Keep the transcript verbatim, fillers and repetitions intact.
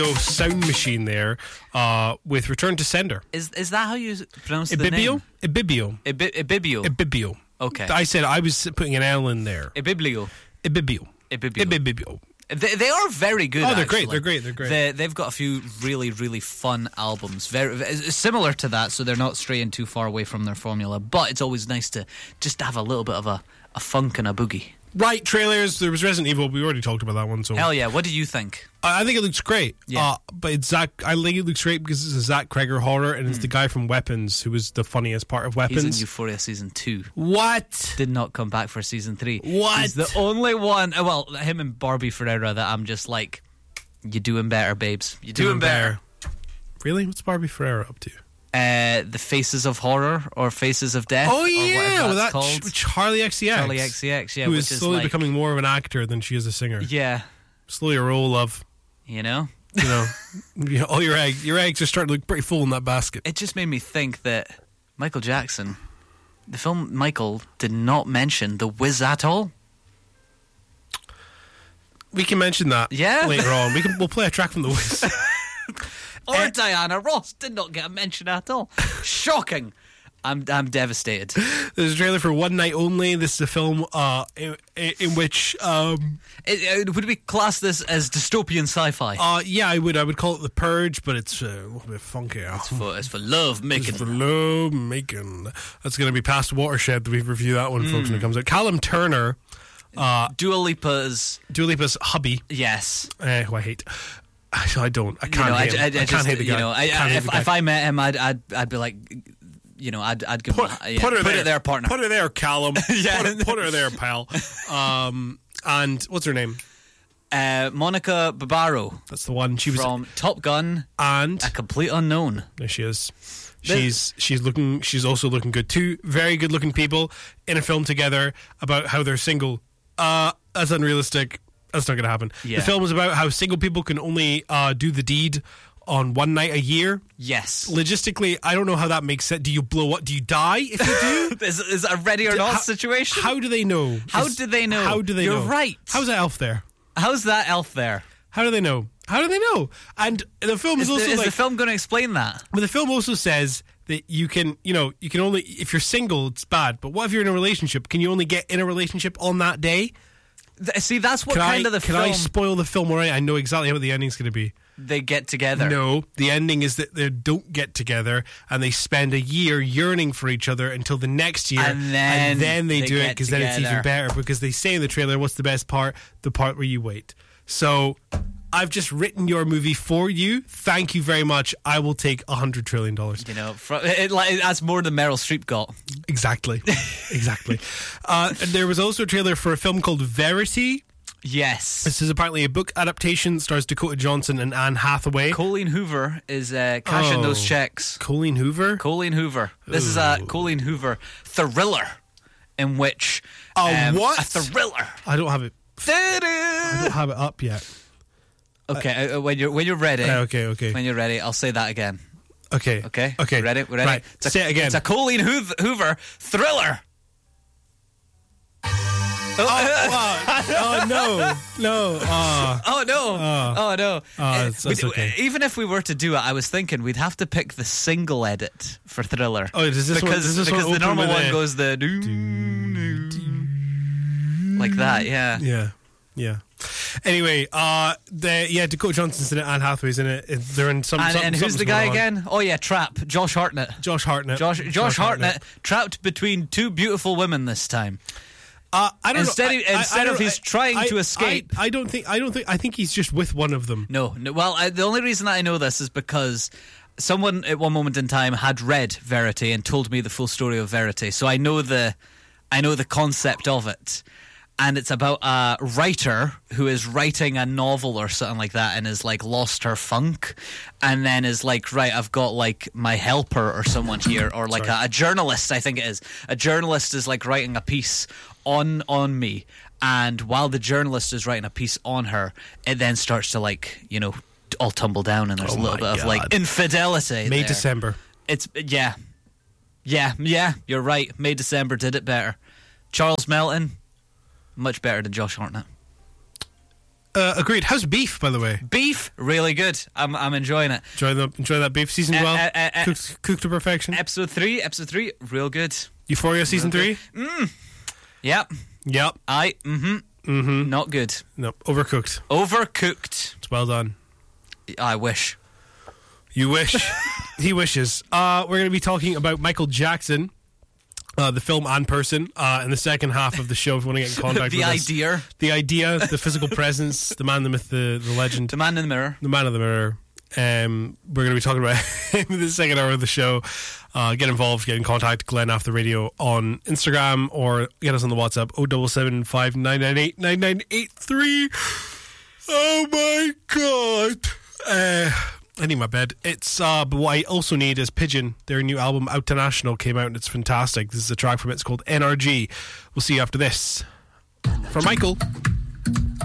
sound machine there uh, with Return to Sender. Is is that how you pronounce the Ibibio? name? Ibibio. Ibi- Ibibio. Ibibio. Okay. I said I was putting an L in there. Ibiblio. Ibibio. Ibibio. Ibibio. They, they are very good. Oh, they're actually. great. They're great. They're great. They, they've got a few really, really fun albums. Very similar to that, so they're not straying too far away from their formula. But it's always nice to just have a little bit of a, a funk and a boogie. Right, trailers. There was Resident Evil. We already talked about that one. So hell yeah! What do you think? I, I think it looks great. Yeah. Uh, but it's Zach. I think it looks great because it's a Zach Kreger horror, and it's Mm. the guy from Weapons who was the funniest part of Weapons. He's in Euphoria season two. What? Did not come back for season three. What? He's the only one. uh, Well, him and Barbie Ferreira. That I'm just like, you doing better, babes. You doing, Doing better. better. Really? What's Barbie Ferreira up to? Uh, the Faces of Horror or Faces of Death. Oh or yeah, whatever well, that's that called. Ch- Charlie X C X. Charlie X C X. Yeah, who which is is slowly like, becoming more of an actor than she is a singer. Yeah, Slowly a roll of, you know. you know, you know, all your eggs. Your eggs are starting to look pretty full in that basket. It just made me think that Michael Jackson, the film Michael, did not mention the Wiz at all. We can mention that Yeah. later on. We can. We'll play a track from the Wiz. Or Eh. Diana Ross did not get a mention at all. Shocking. I'm I'm devastated. There's a trailer for One Night Only. This is a film uh, in, in which, um, It, it, would we class this as dystopian sci-fi? uh, yeah, I would I would call it The Purge, but it's uh, a little bit funky. It's for, it's for love It's making. for love making. That's going to be past Watershed. We review that one, folks, when it comes out. Callum Turner, uh, Dua Lipa's. Dua Lipa's hubby, Yes. uh, who I hate. Actually, I don't. I You can't know, hate him. I, I, I, I can't just, hate the guy. You know, I, Can't I, hate if, the guy. if I met him, I'd, I'd, I'd be like, you know, I'd, I'd give Put, him. A, yeah, put her put there, it there, partner. Put her there, Callum. Yeah. put, her, put her there, pal. Um, and what's her name? Uh, Monica Barbaro That's the one. She was from Top Gun, and A Complete Unknown. there she is. She's she's looking. She's also looking good. Two very good looking people in a film together about how they're single. Uh, that's unrealistic. That's not going to happen. Yeah. The film is about how single people can only uh, do the deed on one night a year. Yes. Logistically, I don't know how that makes sense. Do you blow up? Do you die if you do? Is, is it a ready or not How- situation? How do they know? How Is- do they know? How do they You're know? right. How's that elf there? How's that elf there? How do they know? How do they know? And the film is, Is, also the, is like, the film going to explain that? but the film also says that you can, you know, you can only if you're single, it's bad. But what if you're in a relationship? Can you only get in a relationship on that day? Th- See, that's what Can kind I, of the can film I spoil the film already? I know exactly what the ending's going to be. they get together. No, the ending is that they don't get together and they spend a year yearning for each other until the next year, And then then they, they do it get because then it's even together. better because they say in the trailer, "What's the best part? The part where you wait." So, I've just written your movie for you. Thank you very much. I will take a hundred trillion dollars. You know, fr- it, like, that's more than Meryl Streep got. Exactly, exactly. Uh, there was also a trailer for a film called Verity. Yes. This is apparently a book adaptation. Stars Dakota Johnson and Anne Hathaway. Colleen Hoover is uh, cashing Oh. those checks. Colleen Hoover. Colleen Hoover. This is a Colleen Hoover thriller in which... A um, what? A thriller. I don't have it. I Ta-da! don't have it up yet. Okay, uh, when you're when you're ready, Uh, okay, okay, when you're ready, I'll say that again. okay, Okay, okay. ready? We're ready. Right. It's a, Say it again. It's a Colleen Hoover, Hoover thriller. oh, oh, oh, no, no. Oh, Oh no! Oh. Oh, no! Oh, Uh, that's- that's we'd- okay. Even if we were to do it, I was thinking we'd have to pick the single edit for thriller. Oh, does this one- because does this one because the open normal with one a- goes the doo, doo, like that. Yeah. yeah, yeah. Anyway, uh, the yeah, Dakota Johnson's in it, Anne Hathaway's in it. It- They're in some. And, something- and who's the something's guy going on. again? Oh yeah, Trap. Josh Hartnett. Josh Hartnett. Josh Josh, Hartnett, trapped between two beautiful women this time. Uh, I don't Instead know. of- I- I- instead I of don't- he's I- trying I- to escape. I, I don't think. I don't think. I think he's just with one of them. No, no. Well, I, the only reason that I know this is because someone at one moment in time had read Verity and told me the full story of Verity, so I know the, I know the concept of it, and it's about a writer who is writing a novel or something like that, and is like lost her funk, and then is like, right, I've got like my helper or someone here, or like a, a journalist. I think it is a journalist is like writing a piece on on me. And while the journalist is writing a piece on her, it then starts to like, you know, all tumble down, and there's Oh a little my bit of like God. infidelity. May there. December. It's yeah, yeah, yeah. You're right. May December did it better. Charles Melton, much better than Josh Hartnett. Uh, agreed. How's Beef, by the way? Beef, really good. I'm I'm enjoying it. Enjoy the enjoy that Beef season Uh, well. uh, uh, uh, cooked, cooked to perfection. Episode three, episode three, real good. Euphoria season real three. Yep. Yep. I. Mm-hmm. Mm-hmm. Not good. No, overcooked. Overcooked. It's well done. I wish. You wish. He wishes. Uh, we're going to be talking about Michael Jackson, uh, the film and person, uh, in the second half of the show. If you want to get in contact the with idea. us. The idea, the physical presence, the man, the myth, the, the legend. The man in the mirror. The man of the mirror. Um, we're going to be talking about him in the second hour of the show. Uh, get involved, get in contact, Glenn After Radio on Instagram, or get us on the WhatsApp oh seven seven five nine nine eight nine nine eight three. Oh my god. Uh, I need my bed. It's uh, but what I also need is Pigeon. Their new album Out to National came out and it's fantastic. This is a track from it. It's called N R G. We'll see you after this. For Michael.